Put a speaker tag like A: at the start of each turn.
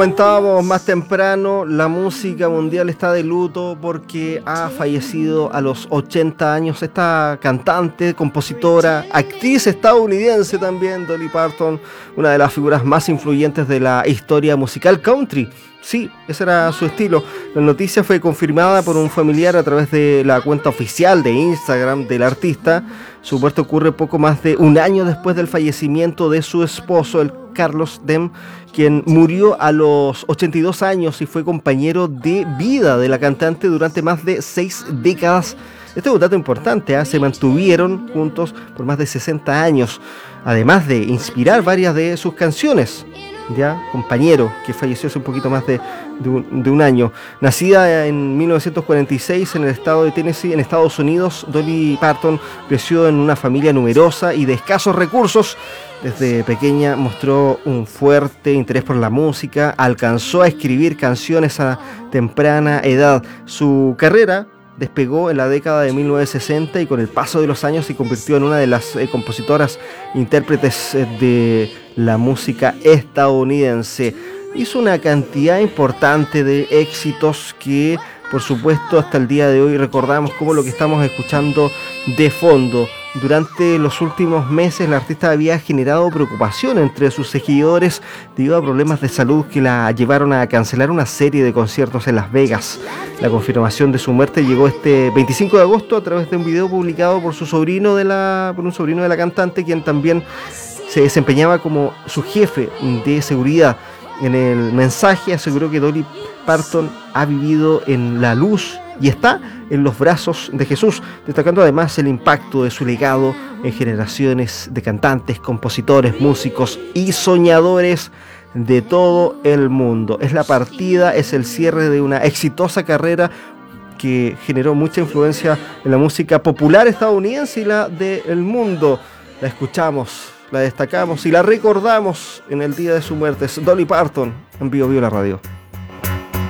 A: Comentábamos más temprano, la música mundial está de luto porque ha fallecido a los 80 años esta cantante, compositora, actriz estadounidense también, Dolly Parton, una de las figuras más influyentes de la historia musical country. Sí, ese era su estilo. La noticia fue confirmada por un familiar a través de la cuenta oficial de Instagram del artista. Su muerte ocurre poco más de un año después del fallecimiento de su esposo, el Carlos Dem, quien murió a los 82 años y fue compañero de vida de la cantante durante más de 6 décadas. Este es un dato importante, ¿eh? Se mantuvieron juntos por más de 60 años, además de inspirar varias de sus canciones. Ya, compañero, que falleció hace un poquito más de un año. Nacida en 1946 en el estado de Tennessee, en Estados Unidos, Dolly Parton creció en una familia numerosa y de escasos recursos. Desde pequeña mostró un fuerte interés por la música, alcanzó a escribir canciones a temprana edad. Su carrera despegó en la década de 1960 y con el paso de los años se convirtió en una de las compositoras intérpretes de la música estadounidense. Hizo una cantidad importante de éxitos que, por supuesto, hasta el día de hoy recordamos como lo que estamos escuchando de fondo. Durante los últimos meses la artista había generado preocupación entre sus seguidores debido a problemas de salud que la llevaron a cancelar una serie de conciertos en Las Vegas. La confirmación de su muerte llegó este 25 de agosto a través de un video publicado por un sobrino de la cantante, quien también se desempeñaba como su jefe de seguridad. En el mensaje aseguró que Dolly Parton ha vivido en la luz y está en los brazos de Jesús, destacando además el impacto de su legado en generaciones de cantantes, compositores, músicos y soñadores de todo el mundo. Es la partida, es el cierre de una exitosa carrera que generó mucha influencia en la música popular estadounidense y la del mundo. La escuchamos, la destacamos y la recordamos en el día de su muerte. Es Dolly Parton en Bio Bio la Radio.